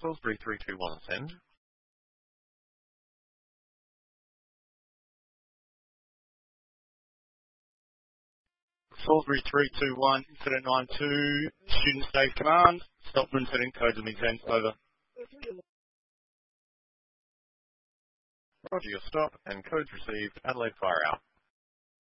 Salisbury 321 ascend. Salisbury 321, incident 92, student save command, stop for incident codes and exams over. Roger your stop and codes received, Adelaide fire out.